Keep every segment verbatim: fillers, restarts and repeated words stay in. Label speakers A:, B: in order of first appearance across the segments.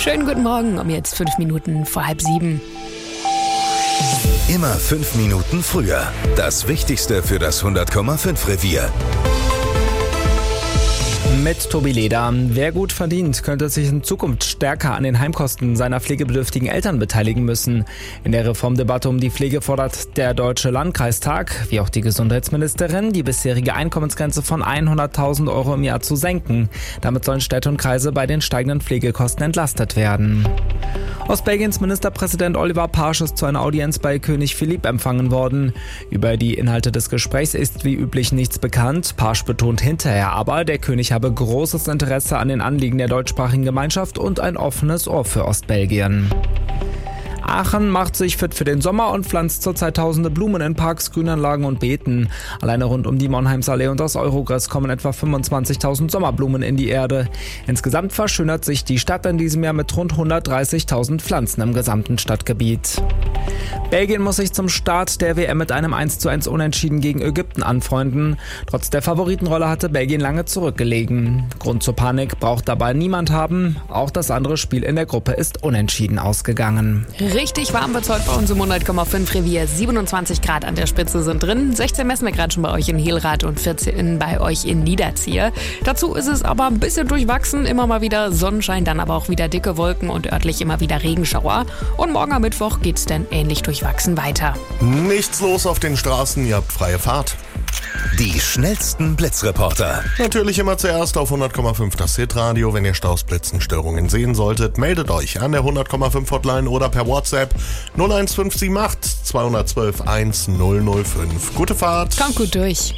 A: Schönen guten Morgen, um jetzt fünf Minuten vor halb sieben.
B: Immer fünf Minuten früher. Das Wichtigste für das hundert Komma fünf Revier.
C: Mit Tobi Leder. Wer gut verdient, könnte sich in Zukunft stärker an den Heimkosten seiner pflegebedürftigen Eltern beteiligen müssen. In der Reformdebatte um die Pflege fordert der Deutsche Landkreistag, wie auch die Gesundheitsministerin, die bisherige Einkommensgrenze von hunderttausend Euro im Jahr zu senken. Damit sollen Städte und Kreise bei den steigenden Pflegekosten entlastet werden. Ostbelgiens Ministerpräsident Oliver Pasch ist zu einer Audienz bei König Philippe empfangen worden. Über die Inhalte des Gesprächs ist wie üblich nichts bekannt. Pasch betont hinterher aber, der König habe großes Interesse an den Anliegen der deutschsprachigen Gemeinschaft und ein offenes Ohr für Ostbelgien. Aachen macht sich fit für den Sommer und pflanzt zurzeit tausende Blumen in Parks, Grünanlagen und Beeten. Alleine rund um die Monheimsallee und das Eurogris kommen etwa fünfundzwanzigtausend Sommerblumen in die Erde. Insgesamt verschönert sich die Stadt in diesem Jahr mit rund hundertdreißigtausend Pflanzen im gesamten Stadtgebiet. Belgien muss sich zum Start der W M mit einem eins zu eins Unentschieden gegen Ägypten anfreunden. Trotz der Favoritenrolle hatte Belgien lange zurückgelegen. Grund zur Panik braucht dabei niemand haben. Auch das andere Spiel in der Gruppe ist unentschieden ausgegangen.
A: Richtig warm wird's heute bei uns im hundert Komma fünf Revier. siebenundzwanzig Grad an der Spitze sind drin. sechzehn messen wir gerade schon bei euch in Helrath und vierzehn bei euch in Niederziehe. Dazu ist es aber ein bisschen durchwachsen. Immer mal wieder Sonnenschein, dann aber auch wieder dicke Wolken und örtlich immer wieder Regenschauer. Und morgen am Mittwoch geht's dann ähnlich durchwachsen weiter.
D: Nichts los auf den Straßen, ihr habt freie Fahrt.
B: Die schnellsten Blitzreporter.
D: Natürlich immer zuerst auf hundert Komma fünf das Hitradio. Wenn ihr Staus, Blitzen, Störungen sehen solltet, meldet euch an der hundert Komma fünf Hotline oder per WhatsApp null eins fünf sieben acht zwei eins zwei eins null null fünf. Gute Fahrt.
A: Kommt gut durch.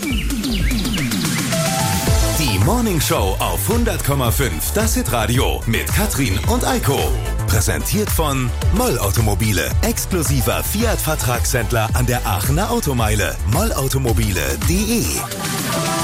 B: Die Morning Show auf hundert Komma fünf, das Hitradio mit Katrin und Eiko. Präsentiert von Moll Automobile, exklusiver Fiat-Vertragshändler an der Aachener Automeile. moll automobile punkt de